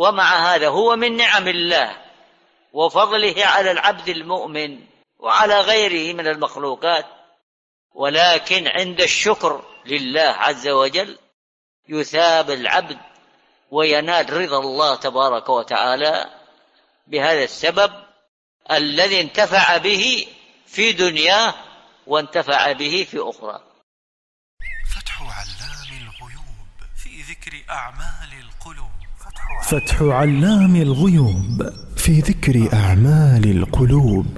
ومع هذا هو من نعم الله وفضله على العبد المؤمن وعلى غيره من المخلوقات، ولكن عند الشكر لله عز وجل يثاب العبد وينال رضا الله تبارك وتعالى بهذا السبب الذي انتفع به في دنياه وانتفع به في أخرى. فتح علام الغيوب في ذكر أعمال القلوب. فتح علام الغيوب في ذكر أعمال القلوب.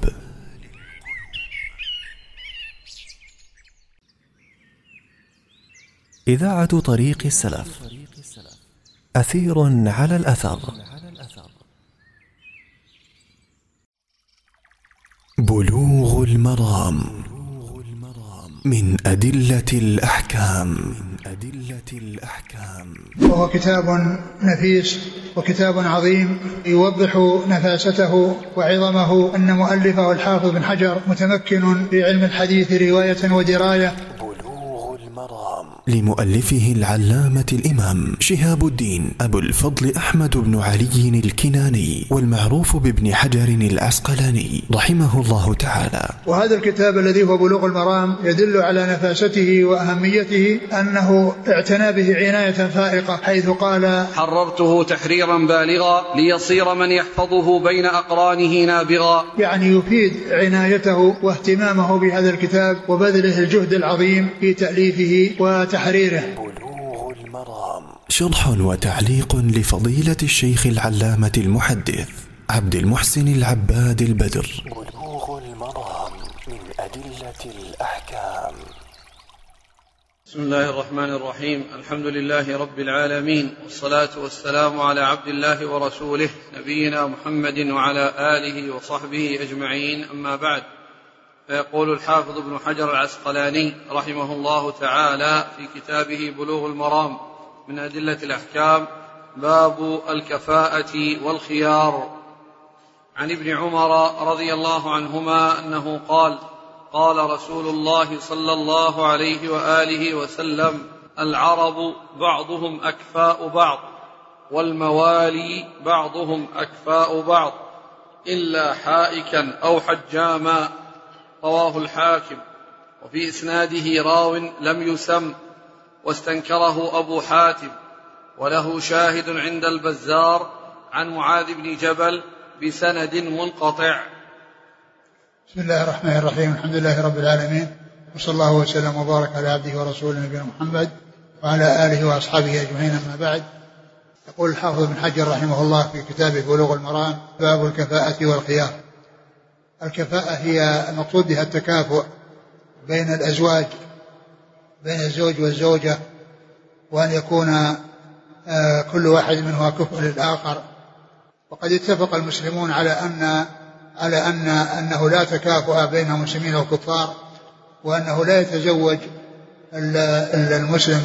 إذاعة طريق السلف، أثير على الأثر. بلوغ المرام من أدلة الأحكام. وهو كتاب نفيس وكتاب عظيم يوضح نفاسته وعظمه أن مؤلفه الحافظ بن حجر متمكن في علم الحديث رواية ودراية. لمؤلفه العلامة الإمام شهاب الدين أبو الفضل أحمد بن علي الكناني، والمعروف بابن حجر العسقلاني رحمه الله تعالى. وهذا الكتاب الذي هو بلوغ المرام يدل على نفاسته وأهميته أنه اعتنى به عناية فائقة، حيث قال: حررته تحريرا بالغا ليصير من يحفظه بين أقرانه نابغا. يعني يفيد عنايته واهتمامه بهذا الكتاب وبذله الجهد العظيم في تأليفه وتحريره. بلوغ المرام شرح وتعليق لفضيلة الشيخ العلامة المحدث عبد المحسن العباد البدر. بلوغ المرام من أدلة الأحكام. بسم الله الرحمن الرحيم. الحمد لله رب العالمين، والصلاة والسلام على عبد الله ورسوله نبينا محمد وعلى آله وصحبه أجمعين، أما بعد. فيقول الحافظ ابن حجر العسقلاني رحمه الله تعالى في كتابه بلوغ المرام من أدلة الأحكام: باب الكفاءة والخيار. عن ابن عمر رضي الله عنهما أنه قال: قال رسول الله صلى الله عليه وآله وسلم: العرب بعضهم أكفاء بعض، والموالي بعضهم أكفاء بعض، إلا حائكا أو حجاما. رواه الحاكم، وفي إسناده راو لم يسم، واستنكره أبو حاتم، وله شاهد عند البزار عن معاذ بن جبل بسند منقطع. بسم الله الرحمن الرحيم. الحمد لله رب العالمين، وصلى الله وسلم وبارك على عبده ورسوله نبينا محمد وعلى آله وأصحابه أجمعين، أما بعد. يقول الحافظ بن حجر رحمه الله في كتابه بلوغ المرام: باب الكفاءة والخيار. الكفاءة هي المقصود بها التكافؤ بين الأزواج، بين الزوج والزوجة، وأن يكون كل واحد منها كفء للآخر. وقد اتفق المسلمون على أنه لا تكافؤ بين المسلمين والكفار، وأنه لا يتزوج المسلم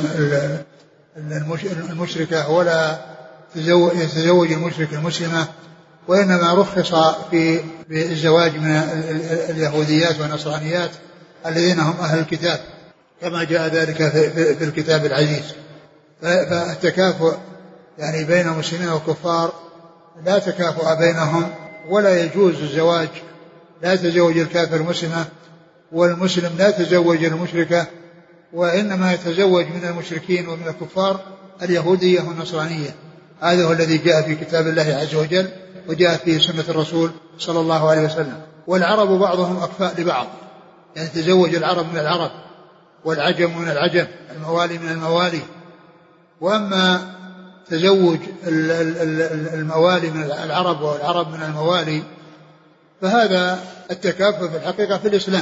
المشركة ولا يتزوج المشرك المسلمة، وإنما رخص في الزواج من اليهوديات والنصرانيات الذين هم أهل الكتاب، كما جاء ذلك في الكتاب العزيز. فالتكافؤ يعني بين المسلمين والكفار لا تكافؤ بينهم، ولا يجوز الزواج، لا يتزوج الكافر المسلمة، والمسلم لا يتزوج المشركة، وإنما يتزوج من المشركين ومن الكفار اليهودية والنصرانية. هذا هو الذي جاء في كتاب الله عز وجل، وجاء في سنة الرسول صلى الله عليه وسلم. والعرب بعضهم أكفاء لبعض، يعني تزوج العرب من العرب والعجم من العجم، الموالي من الموالي. وأما تزوج الموالي من العرب والعرب من الموالي فهذا التكافؤ في الحقيقة في الإسلام،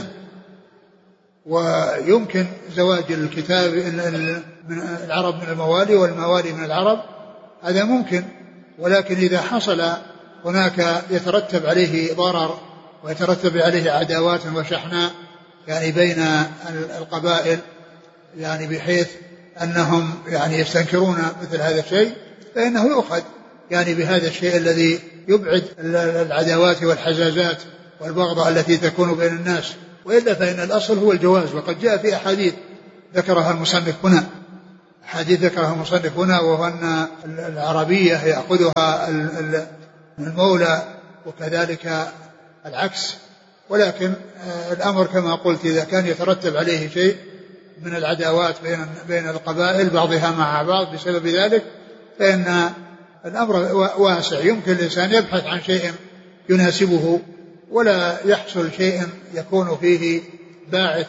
ويمكن زواج الكتاب من العرب من الموالي والموالي من العرب، هذا ممكن، ولكن إذا حصل هناك يترتب عليه ضرر ويترتب عليه عداوات وشحناء يعني بين القبائل، يعني بحيث أنهم يعني يستنكرون مثل هذا الشيء، فإنه يؤخذ يعني بهذا الشيء الذي يبعد العداوات والحزازات والبغضاء التي تكون بين الناس. وإلا فإن الأصل هو الجواز، وقد جاء في أحاديث ذكرها المصنف هنا، حديث ذكره المصنف هنا، وهو أن العربية يأخذها المولى وكذلك العكس، ولكن الأمر كما قلت إذا كان يترتب عليه شيء من العداوات بين القبائل بعضها مع بعض بسبب ذلك فإن الأمر واسع، يمكن الإنسان يبحث عن شيء يناسبه ولا يحصل شيء يكون فيه باعث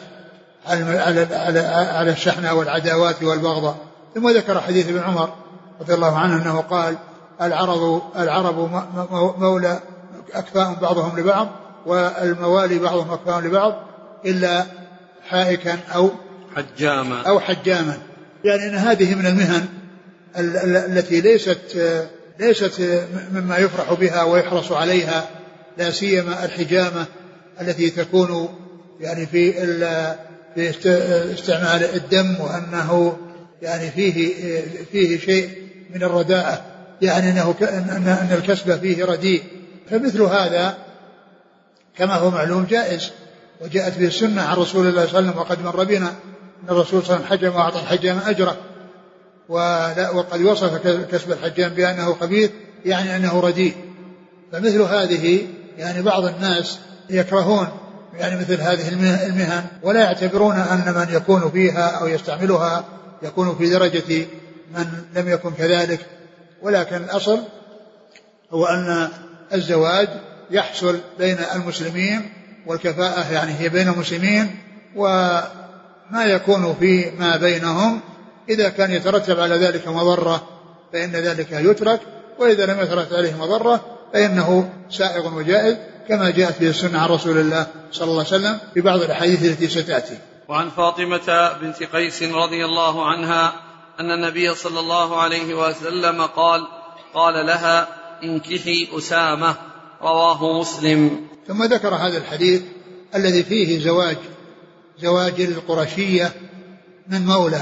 على الشحنة والعداوات والبغضاء. ثم ذكر حديث ابن عمر رضي الله عنه أنه قال العرب مولى أكفاء بعضهم لبعض والموالي بعضهم أكفاء لبعض إلا حائكا أو حجاما، يعني أن هذه من المهن التي ليست مما يفرح بها ويحرص عليها، لا سيما الحجامة التي تكون يعني في استعمال الدم، وأنه يعني فيه شيء من الرداءة، يعني أن الكسب فيه رديء. فمثل هذا كما هو معلوم جائز، وجاءت به السنة عن رسول الله صلى الله عليه وسلم وقد مر بنا أن الرسول صلى الله عليه وسلم حجم وأعطى الحجام أجره، وقد وصف كسب الحجام بأنه خبيث يعني أنه رديء. فمثل هذه يعني بعض الناس يكرهون يعني مثل هذه المهن ولا يعتبرون أن من يكون فيها أو يستعملها يكون في درجة من لم يكن كذلك، ولكن الأصل هو أن الزواج يحصل بين المسلمين والكفاءة يعني هي بين المسلمين، وما يكون في ما بينهم إذا كان يترتب على ذلك مضرة فإن ذلك يترك، وإذا لم يترتب عليه مضرة فإنه سائغ وجائز كما جاءت به السنة عن رسول الله صلى الله عليه وسلم في بعض الأحاديث التي ستأتي. وعن فاطمة بنت قيس رضي الله عنها أن النبي صلى الله عليه وسلم قال لها انكحي أسامة، رواه مسلم. ثم ذكر هذا الحديث الذي فيه زواج القرشية من مولى،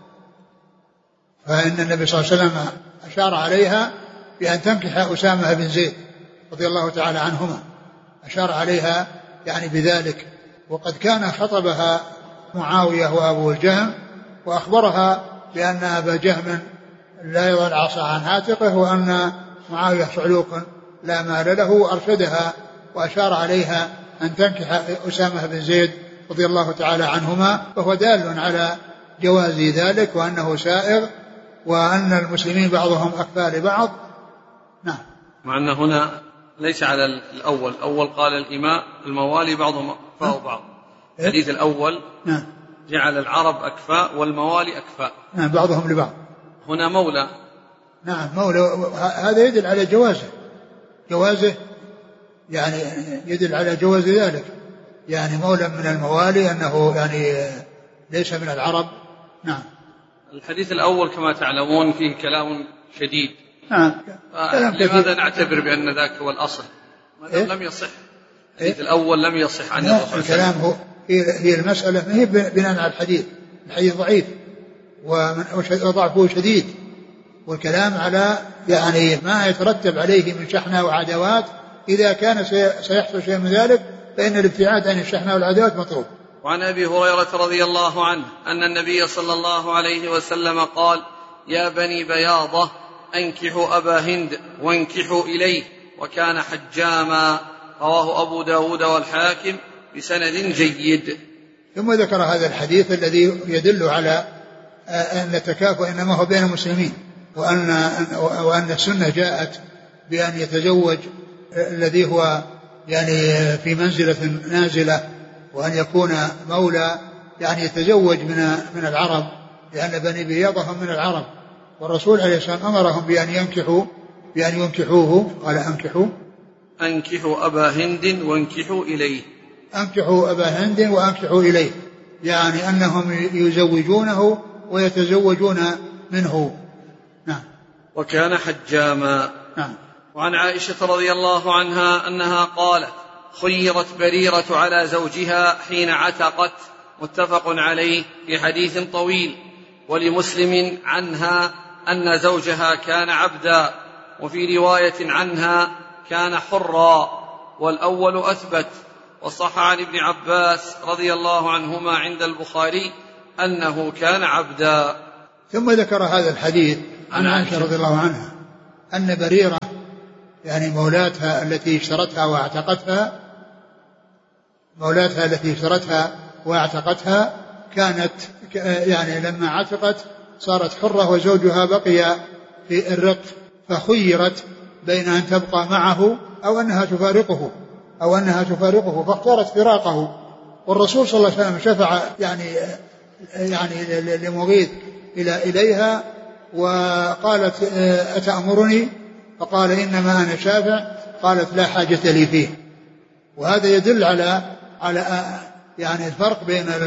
فإن النبي صلى الله عليه وسلم أشار عليها بأن تنكح أسامة بن زيد رضي الله تعالى عنهما، أشار عليها يعني بذلك، وقد كان خطبها معاوية وأبو الجهم وأخبرها بأن أبا جهم لا يضع العصا عن عاتقه وأن معاوية صعلوك لا مال له، وأرشدها وأشار عليها أن تنكح أسامة بن زيد رضي الله تعالى عنهما، فهو دال على جواز ذلك وأنه سائغ وأن المسلمين بعضهم أكفاء لبعض. نعم. مع أن هنا ليس على الأول قال الإماء الموالي بعضهم أكفاء بعض. الحديث الأول نعم جعل العرب أكفاء والموالي أكفاء، نعم بعضهم لبعض. هنا مولى، نعم مولى، هذا يدل على جوازه يعني يدل على جواز ذلك، يعني مولى من الموالي أنه يعني ليس من العرب. نعم. الحديث الأول كما تعلمون فيه كلام شديد. نعم. لماذا نعتبر بأن ذاك هو الأصل؟ لم يصح الحديث الأول، لم يصح عن الرسول. الكلام هي المسألة ما هي بناء على الحديث ضعيف وضعفه شديد، والكلام على يعني ما يترتب عليه من شحنة وعداوات، إذا كان سيحصل شيء من ذلك فإن الابتعاد عن الشحنة والعداوات مطلوب. وعن أبي هريرة رضي الله عنه أن النبي صلى الله عليه وسلم قال: يا بني بياضة أنكحوا أبا هند وانكحوا إليه وكان حجاما، رواه أبو داود والحاكم بسند جيد. ثم ذكر هذا الحديث الذي يدل على أن التكافؤ إنما هو بين المسلمين، وأن السنة جاءت بأن يتزوج الذي هو يعني في منزلة نازلة، وأن يكون مولى يعني يتزوج من العرب، لأن بني بياضة هم من العرب، والرسول عليه السلام أمرهم بأن ينكحوه، قال أنكحوا أبا هند وانكحوا إليه، أنكحوا أبا هند وأنكحوا إليه، يعني أنهم يزوجونه ويتزوجون منه. نعم. وكان حجاما. نعم. وعن عائشة رضي الله عنها أنها قالت: خيرت بريرة على زوجها حين عتقت، متفق عليه في حديث طويل. ولمسلم عنها أن زوجها كان عبدا، وفي رواية عنها كان حرا، والأول أثبت. وصح عن ابن عباس رضي الله عنهما عند البخاري أنه كان عبدا. ثم ذكر هذا الحديث عن عائشة رضي الله عنها أن بريرة يعني مولاتها التي اشترتها واعتقتها كانت يعني لما عتقت صارت حرة وزوجها بقي في الرق، فخيرت بين أن تبقى معه أو أنها تفارقه فاختارت فراقه. والرسول صلى الله عليه وسلم شفع يعني لمغيث إليها وقالت أتأمرني؟ فقال إنما أنا شافع. قالت لا حاجة لي فيه. وهذا يدل على يعني الفرق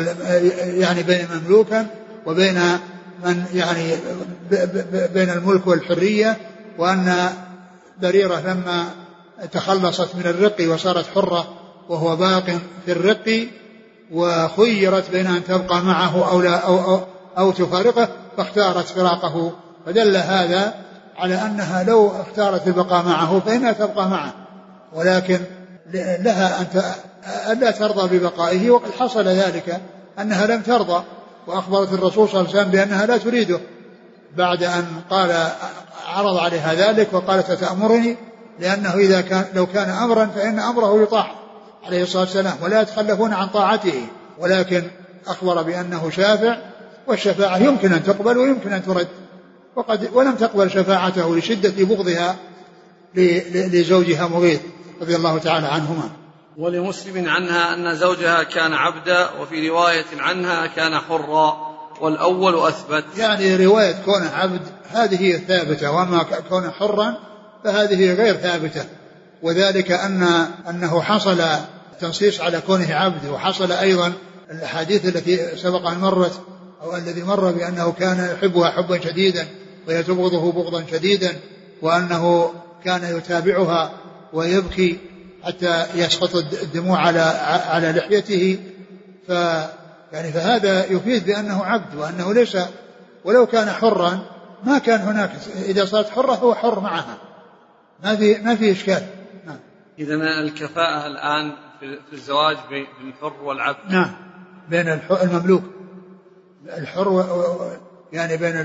بين مملوكا وبين من يعني بين الملك والحرية، وأن بريرة لما تخلصت من الرق وصارت حرة وهو باق في الرق وخيرت بين أن تبقى معه أو تفارقه فاختارت فراقه، فدل هذا على أنها لو اختارت البقاء معه فإنها تبقى معه، ولكن لها أن لا ترضى ببقائه. وقد حصل ذلك أنها لم ترضى، وأخبرت الرسول صلى الله عليه وسلم بأنها لا تريده بعد أن عرض عليها ذلك وقالت أتأمرني؟ لأنه لو كان أمرا فإن أمره يطاع عليه الصلاة والسلام ولا يتخلفون عن طاعته، ولكن أخبر بأنه شافع، والشفاعة يمكن أن تقبل ويمكن أن ترد، ولم تقبل شفاعته لشدة بغضها لزوجها مغيث رضي الله تعالى عنهما. ولمسلم عنها أن زوجها كان عبدا، وفي رواية عنها كان حرا، والأول أثبت. يعني رواية كونه عبد هذه هي الثابتة، وما كونه حرا فهذه غير ثابتة، وذلك أنه حصل تنصيص على كونه عبد، وحصل أيضا الحديث التي سبق أن مرت أو الذي مر بأنه كان يحبها حبا شديدا وهي تبغضه بغضا شديدا، وأنه كان يتابعها ويبكي حتى يسقط الدموع على لحيته، فهذا يفيد بأنه عبد، وأنه ليس، ولو كان حرا ما كان هناك، إذا صارت حرة هو حر معها، ما في إشكال. نعم. إذن الكفاءة الآن في الزواج بين الحر والعبد. نعم، بين المملوك الحر يعني بين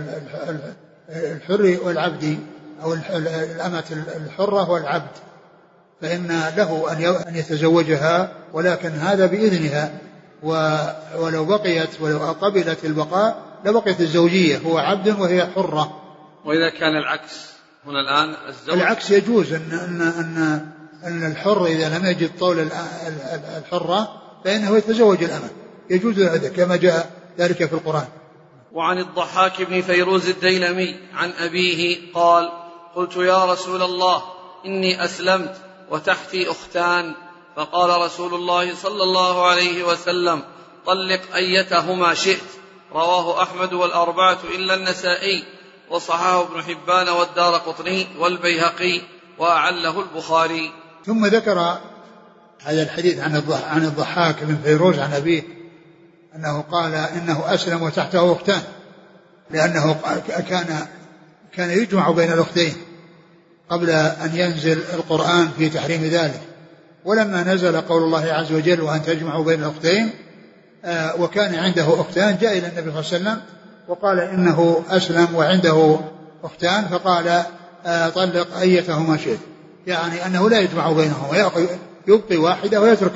الحر والعبد، أو الأمة الحرة والعبد، فإن له أن يتزوجها، ولكن هذا بإذنها، ولو قبلت البقاء لبقيت الزوجية، هو عبد وهي حرة. وإذا كان العكس هنا الآن العكس يجوز أن الحر إذا لم يجد طول الحرة فإنه يتزوج الأمة، يجوز هذا كما جاء ذلك في القرآن. وعن الضحاك بن فيروز الديلمي عن أبيه قال: قلت يا رسول الله إني أسلمت وتحتي أختان، فقال رسول الله صلى الله عليه وسلم: طلق أيتهما شئت. رواه أحمد والأربعة إلا النسائي، وصححه ابن حبان والدارقطني والبيهقي، وأعله البخاري. ثم ذكر هذا الحديث عن الضحاك بن فيروز عن أبيه أنه قال إنه أسلم وتحته أختان، لأنه كان يجمع بين الأختين قبل أن ينزل القرآن في تحريم ذلك، ولما نزل قول الله عز وجل وأن تجمعوا بين الأختين وكان عنده أختان جاء إلى النبي صلى الله عليه وسلم وقال إنه أسلم وعنده أختان، فقال طلق أيتهما شئت، يعني أنه لا يجمع بينهما، يبقي واحدة ويترك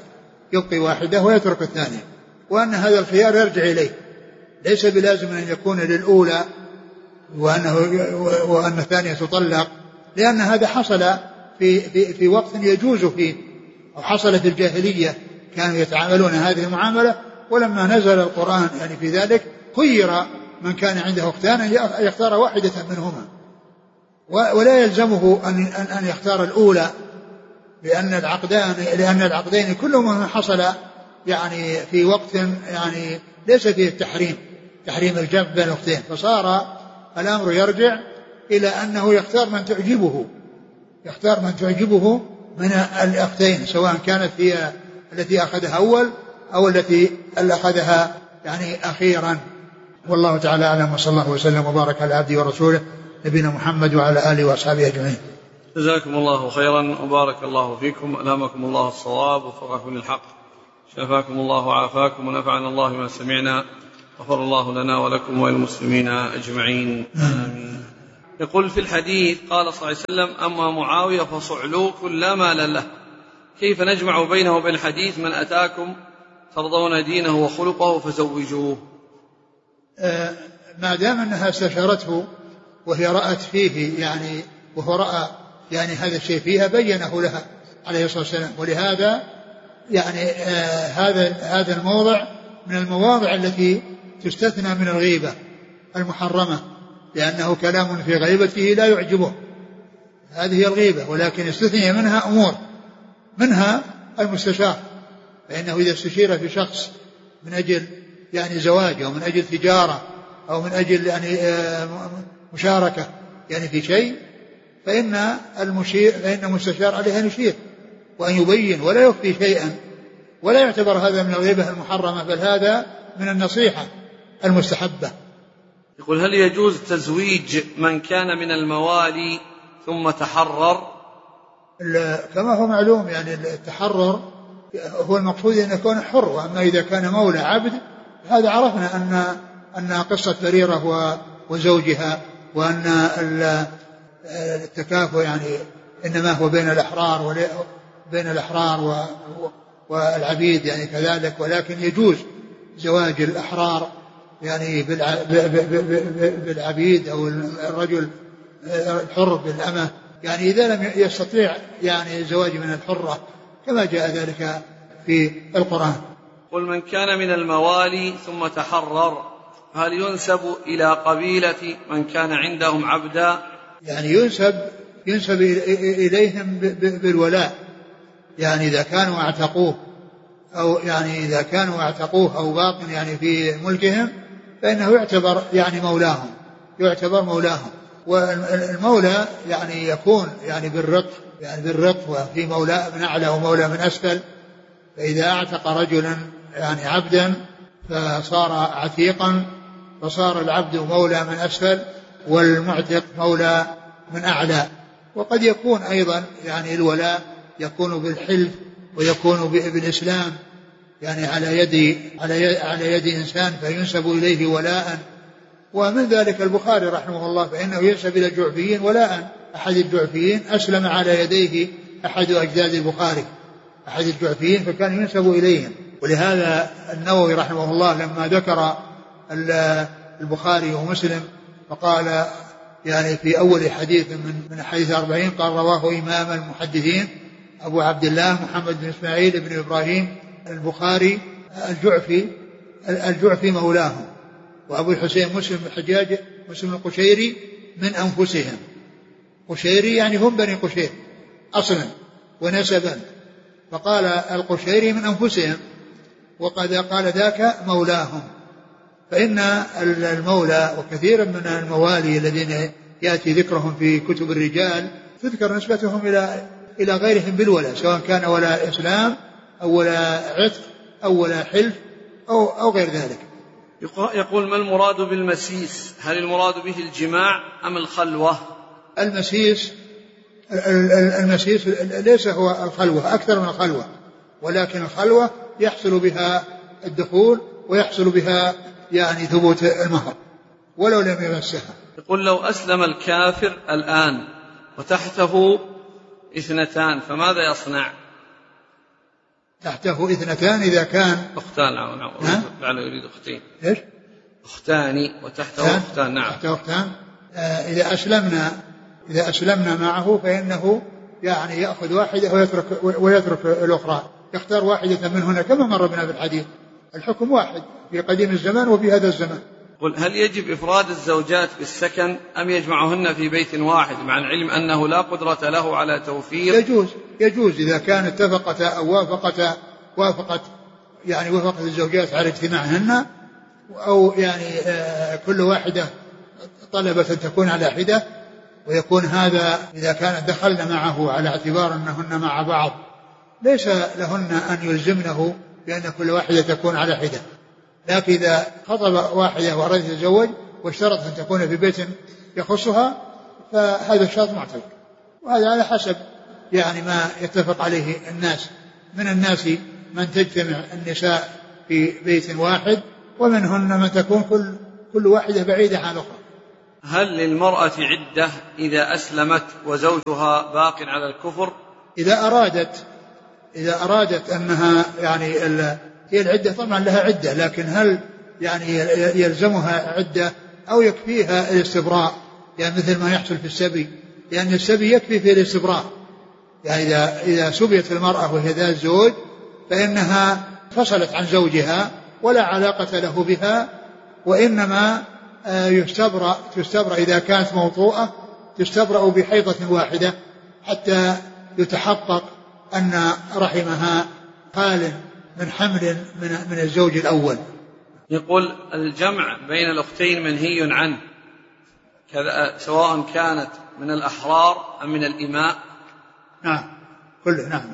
الثانية، وأن هذا الخيار يرجع إليه، ليس بلازم أن يكون للأولى وأن الثانية تطلق، لأن هذا حصل في وقت يجوز فيه، أو حصل في الجاهلية كانوا يتعاملون هذه المعاملة، ولما نزل القرآن يعني في ذلك خير من كان عنده أختان أن يختار واحدة منهما، ولا يلزمه أن يختار الأولى، لأن العقدين كلهما حصل يعني في وقت يعني ليس فيه تحريم الجمع بين الأختين، فصار الأمر يرجع إلى أنه يختار من تعجبه من الأختين، سواء كانت هي التي أخذها أول أو التي أخذها يعني أخيرا. والله تعالى أعلم، وصلى الله وسلم وبارك على عبده ورسوله نبينا محمد وعلى آله وأصحابه أجمعين. جزاكم الله خيرا وبارك الله فيكم، ألهمكم الله الصواب ووفقكم للحق، شفاكم الله وعافاكم، ونفعنا الله بما سمعنا، غفر الله لنا ولكم وللمسلمين أجمعين آمين. يقول في الحديث قال صلى الله عليه وسلم: أما معاوية فصعلوك لا مال له. كيف نجمع بينه وبين الحديث: من أتاكم ترضون دينه وخلقه فزوجوه؟ ما دام أنها استشارته وهي رأت فيه يعني وهو رأى يعني هذا الشيء فيها بينه لها عليه الصلاة والسلام. ولهذا يعني هذا الموضع من المواضع التي تستثنى من الغيبة المحرمة، لأنه كلام في غيبته لا يعجبه، هذه هي الغيبة. ولكن استثني منها أمور، منها المستشار، فإنه إذا استشير في شخص من أجل يعني زواج أو من أجل تجارة أو من أجل يعني مشاركة يعني في شيء، فإن المستشار عليه أن يشير وأن يبين ولا يخفي شيئا، ولا يعتبر هذا من الغيبة المحرمة، بل هذا من النصيحة المستحبة. يقول: هل يجوز تزويج من كان من الموالي ثم تحرر؟ كما هو معلوم يعني التحرر هو المقصود أن يكون حر، وأما إذا كان مولى عبد هذا عرفنا أن قصة بريرة وزوجها وأن التكافؤ يعني إنما هو بين الأحرار والعبيد يعني كذلك، ولكن يجوز زواج الأحرار يعني بالعبيد أو الرجل الحر بالأمة، يعني إذا لم يستطيع يعني الزواج من الحرة كما جاء ذلك في القرآن. قل: من كان من الموالي ثم تحرر هل ينسب إلى قبيلة من كان عندهم عبدا؟ يعني ينسب إليهم بالولاء، يعني إذا كانوا اعتقوه أو باطن يعني في ملكهم فإنه يعتبر يعني مولاهم. والمولى يعني يكون يعني بالرق وفي مولى من أعلى ومولى من أسفل. فإذا اعتق رجلا يعني عبدا فصار عتيقا فصار العبد مولى من أسفل والمعتق مولى من أعلى. وقد يكون أيضا يعني الولاء يكون بالحلف ويكون بالإسلام، يعني على يد إنسان فينسب إليه ولاء. ومن ذلك البخاري رحمه الله فإنه ينسب إلى الجعفيين ولاء، أحد الجعفيين أسلم على يديه أحد أجداد البخاري، أحد الجعفيين، فكان ينسب إليهم. ولهذا النووي رحمه الله لما ذكر البخاري ومسلم فقال يعني في أول حديث من حديث 40 قال: رواه إمام المحدثين أبو عبد الله محمد بن إسماعيل بن إبراهيم البخاري الجعفي مولاهم، وأبو الحسين مسلم الحجاج مسلم القشيري من أنفسهم. قشيري يعني هم بني قشير أصلا ونسبا، فقال القشيري من أنفسهم، وقد قال ذاك مولاهم. فإن المولى وكثيرا من الموالي الذين يأتي ذكرهم في كتب الرجال تذكر نسبتهم إلى غيرهم بالولاء، سواء كان ولاء إسلام أو ولاء عتق أو ولاء حلف أو غير ذلك. يقول: ما المراد بالمسيس؟ هل المراد به الجماع أم الخلوة؟ المسيس ليس هو الخلوة، أكثر من الخلوة، ولكن الخلوة يحصل بها الدخول ويحصل بها يعني ثبوت المهر ولو لم يمسها. يقول: لو أسلم الكافر الآن وتحته 2 فماذا يصنع؟ تحته 2 إذا كان أختان. نعم. لعله يريد أختين. إيش؟ أختان وتحته أختان. نعم. تحته أختان. إذا أسلمنا معه فإنه يعني يأخذ واحدة ويترك الأخرى، يختار واحدة منهن كما مر بنا في الحديث. الحكم واحد في قديم الزمان وفي هذا الزمان. قل: هل يجب إفراد الزوجات بالسكن أم يجمعهن في بيت واحد، مع العلم أنه لا قدرة له على توفير؟ يجوز إذا كان اتفقتا أو وافقت الزوجات على اجتماعهن، أو يعني كل واحدة طلبت أن تكون على حدة، ويكون هذا إذا كانت دخلن معه على اعتبار أنهن مع بعض ليس لهن أن يلزمنه بأن كل واحدة تكون على حدة. لكن إذا خطب واحدة وأراد تتزوج واشترط أن تكون في بيت يخصها فهذا الشرط معتبر، وهذا على حسب يعني ما يتفق عليه الناس. من الناس من تجتمع النساء في بيت واحد، ومنهن من تكون كل واحدة بعيدة عن الأخرى. هل للمرأة عدة إذا أسلمت وزوجها باق على الكفر؟ إذا أرادت أنها يعني هي العدة طبعا لها عدة، لكن هل يعني يلزمها عدة أو يكفيها الاستبراء؟ يعني مثل ما يحصل في السبي، لأن السبي يكفي في الاستبراء. يعني إذا سبيت المرأة وهي ذات زوج فإنها فصلت عن زوجها ولا علاقة له بها، وإنما تستبرأ إذا كانت موطوءة تستبرأ بحيضة واحدة حتى يتحقق أن رحمها خال من حمل من الزوج الأول. يقول الجمع بين الأختين منهي عنه سواء كانت من الأحرار أم من الإماء. نعم كله نعم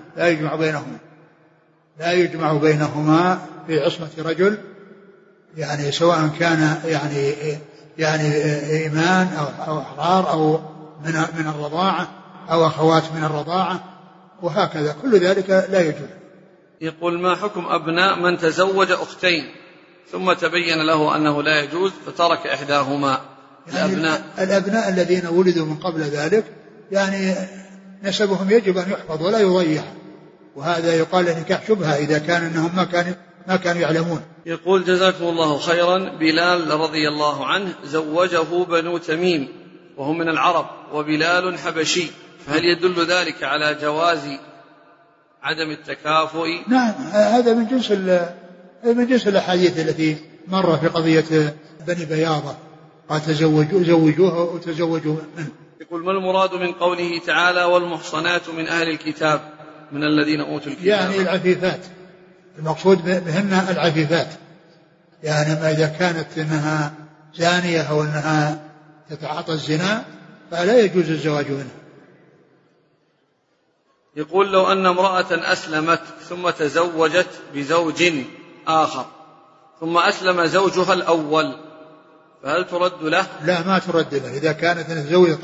لا يجمع بينهما في عصمة رجل، يعني سواء كان يعني إيمان أو أحرار أو من الرضاعة أو أخوات من الرضاعة وهكذا، كل ذلك لا يجوز. يقول ما حكم أبناء من تزوج أختين ثم تبين له أنه لا يجوز فترك إحداهما؟ يعني الأبناء الذين ولدوا من قبل ذلك يعني نسبهم يجب أن يحفظ ولا يضيع، وهذا يقال نكاح شبهة إذا كان أنهم ما كانوا يعلمون. يقول جزاكم الله خيرا، بلال رضي الله عنه زوجه بنو تميم وهم من العرب وبلال حبشي، فهل يدل ذلك على جواز عدم التكافؤ؟ نعم هذا من جنس الأحاديث التي مر في قضية بني بياضة قال زوجوها وتزوجوا منه. يقول ما المراد من قوله تعالى والمحصنات من أهل الكتاب من الذين أوتوا الكتاب؟ يعني العفيفات، المقصود بهن العفيفات، يعني ما إذا كانت إنها زانية أو إنها تتعاطى الزنا فلا يجوز الزواج منها. يقول لو أن امرأة أسلمت ثم تزوجت بزوج آخر ثم أسلم زوجها الأول فهل ترد له؟ لا ما ترد له. إذا كانت تزوجت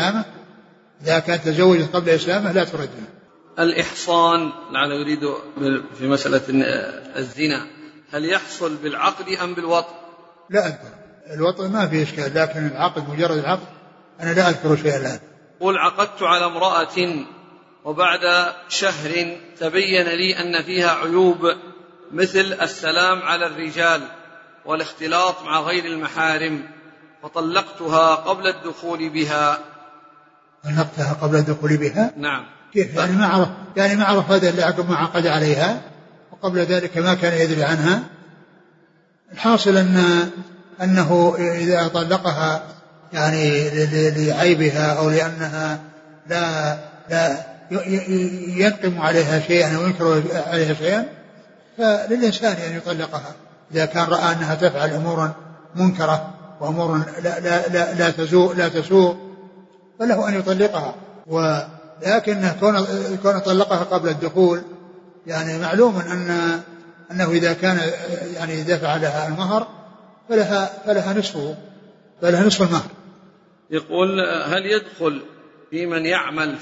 قبل إسلامه لا ترد له. الإحصان لعل يريد في مسألة الزنا هل يحصل بالعقد أم بالوطء؟ لا أذكر الوطء ما فيه إشكال، لكن العقد مجرد العقد أنا لا أذكر شيئا الآن. قل عقدت على امرأة وبعد شهر تبين لي أن فيها عيوب مثل السلام على الرجال والاختلاط مع غير المحارم فطلقتها قبل الدخول بها. طلقتها قبل الدخول بها؟ نعم. كيف يعني ما عرف هذا اللي عقب ما عقد عليها وقبل ذلك ما كان يدري عنها. الحاصل أنه إذا طلقها يعني لعيبها أو لأنها لا ينقم عليها شيئا أو ينكر عليها شيئا فللإنسان أن يطلقها إذا كان رأى أنها تفعل أمورا منكرة وأمور لا تسوء فله أن يطلقها. ولكن كون طلقها قبل الدخول يعني معلوم أنه إذا كان يعني دفع لها المهر فلها نصف المهر. يقول هل يدخل في من يعمل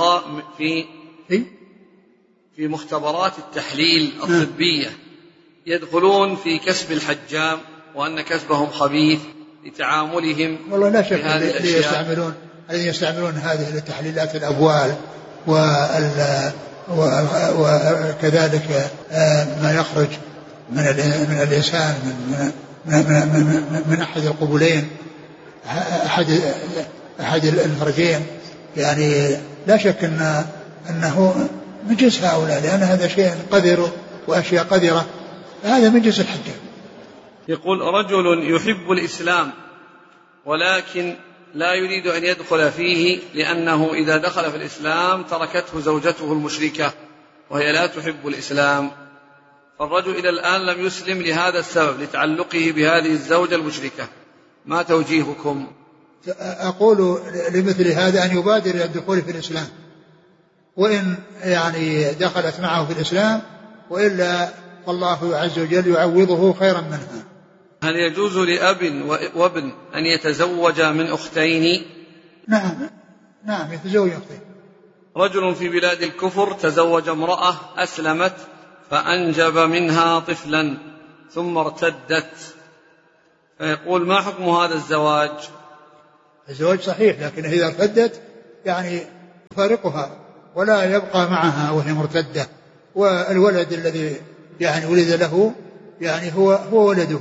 في مختبرات التحليل الطبية يدخلون في كسب الحجام وأن كسبهم خبيث لتعاملهم؟ والله لا شك الذين يستعملون هذه التحليلات الأبوال وكذلك ما يخرج من الإنسان من أحد القبلين أحد الفرجين، يعني لا شك أنه من جنس هؤلاء، لأن هذا شيء قذر وأشياء قذرة، هذا من جنس الحجام. يقول رجل يحب الإسلام ولكن لا يريد أن يدخل فيه لأنه إذا دخل في الإسلام تركته زوجته المشركة وهي لا تحب الإسلام، فالرجل إلى الآن لم يسلم لهذا السبب لتعلقه بهذه الزوجة المشركة، ما توجيهكم؟ أقول لمثل هذا أن يبادر إلى الدخول في الإسلام، وإن يعني دخلت معه في الإسلام وإلا فالله عز وجل يعوضه خيرا منها. هل يجوز لأب وابن أن يتزوج من أختين؟ نعم يتزوج أختين. رجل في بلاد الكفر تزوج امرأة أسلمت فأنجب منها طفلا ثم ارتدت، فيقول ما حكم هذا الزواج؟ الزواج صحيح، لكن إذا ارتدت يعني يفارقها ولا يبقى معها وهي مرتدة، والولد الذي يعني ولد له يعني هو ولده.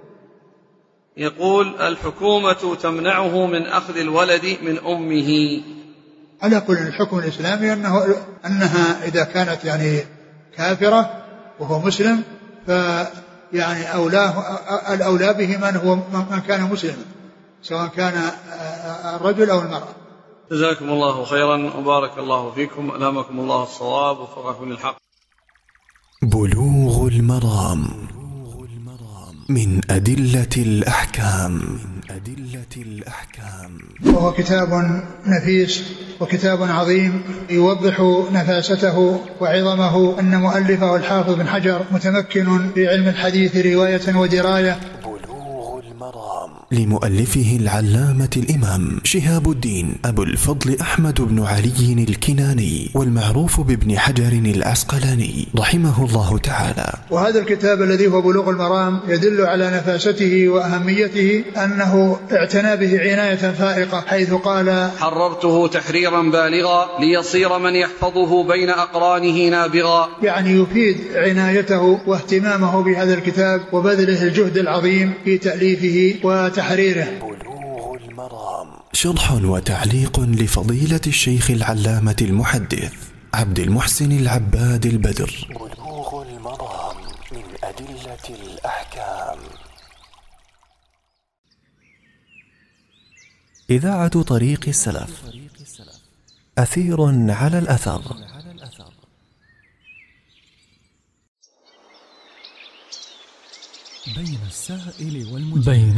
يقول الحكومة تمنعه من أخذ الولد من أمه. على كل الحكم الإسلامي أنها إذا كانت يعني كافرة وهو مسلم فيعني الأولى به من كان مسلما، سواء كان الرجل أو المرأة. جزاكم الله خيرا وبارك الله فيكم، ألهمكم الله الصواب ووفقكم للحق. بلوغ المرام من أدلة الأحكام. وهو كتاب نفيس وكتاب عظيم يوضح نفاسته وعظمه، أن مؤلفه الحافظ بن حجر متمكن في علم الحديث رواية ودراية. لمؤلفه العلامة الإمام شهاب الدين أبو الفضل أحمد بن علي الكناني، والمعروف بابن حجر العسقلاني رحمه الله تعالى. وهذا الكتاب الذي هو بلوغ المرام يدل على نفاسته وأهميته، أنه اعتنى به عناية فائقة، حيث قال: حررته تحريرا بالغا ليصير من يحفظه بين أقرانه نابغا. يعني يفيد عنايته واهتمامه بهذا الكتاب وبذله الجهد العظيم في تأليفه وتحريره. بلوغ المرام شرح وتعليق لفضيلة الشيخ العلامة المحدث عبد المحسن العباد البدر. بلوغ المرام من أدلة الأحكام. إذاعة طريق السلف، أثير على الأثر. بين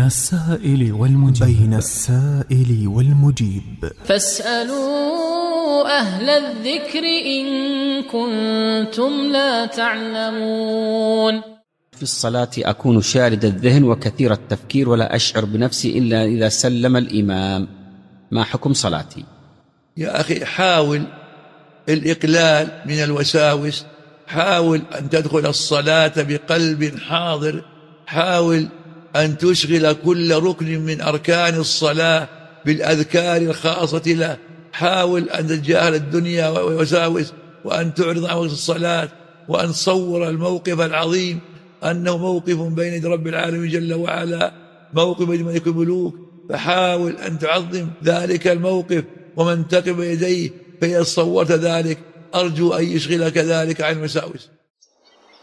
السائل والمجيب. فاسألوا أهل الذكر إن كنتم لا تعلمون. في الصلاة أكون شارد الذهن وكثير التفكير ولا أشعر بنفسي إلا إذا سلم الإمام، ما حكم صلاتي؟ يا أخي حاول الإقلال من الوساوس، حاول أن تدخل الصلاة بقلب حاضر، حاول أن تشغل كل ركن من أركان الصلاة بالأذكار الخاصة له، حاول أن تتجاهل الدنيا والوساوس، وأن تعرض عن وقت الصلاة، وأن تصور الموقف العظيم أنه موقف بين يدي رب العالمين جل وعلا، موقف بين ملك الملوك، فحاول أن تعظم ذلك الموقف ومن تقف يديه، فإذا صورت ذلك أرجو أن يشغلك ذلك عن المساوس.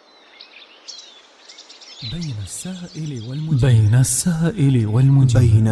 بين السائل والمجيب.